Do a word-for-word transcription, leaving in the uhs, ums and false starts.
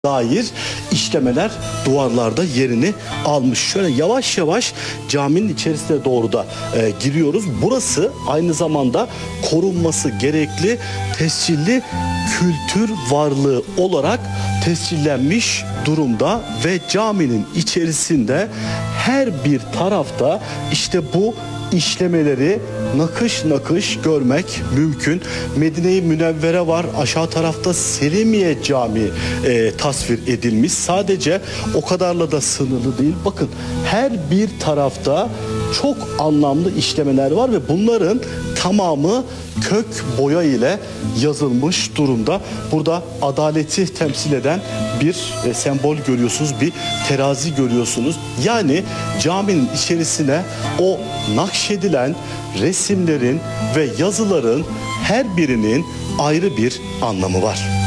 dair işlemeler duvarlarda yerini almış. Şöyle yavaş yavaş caminin içerisine doğru da e, giriyoruz. Burası aynı zamanda korunması gerekli tescilli kültür varlığı olarak tescillenmiş durumda ve caminin içerisinde her bir tarafta işte bu işlemeleri nakış nakış görmek mümkün. Medine-i Münevvere var. Aşağı tarafta Selimiye Camii e, tasvir edilmiş. Sadece o kadarla da sınırlı değil. Bakın her bir tarafta çok anlamlı işlemeler var ve bunların tamamı kök boya ile yazılmış durumda. Burada adaleti temsil eden bir e, sembol görüyorsunuz, bir terazi görüyorsunuz. Yani caminin içerisine o nakşedilen resimlerin ve yazıların her birinin ayrı bir anlamı var.